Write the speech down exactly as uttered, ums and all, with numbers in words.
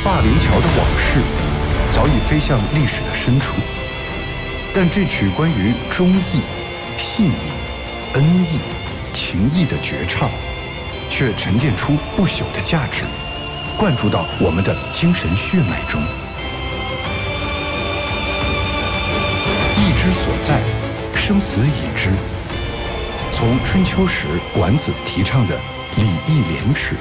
灞陵桥的往事早已飞向历史的深处，但这曲关于忠义、信义、恩义、情义的绝唱，却沉淀出不朽的价值，灌注到我们的精神血脉中。义之所在，生死以知。从春秋时管子提倡的礼义廉耻，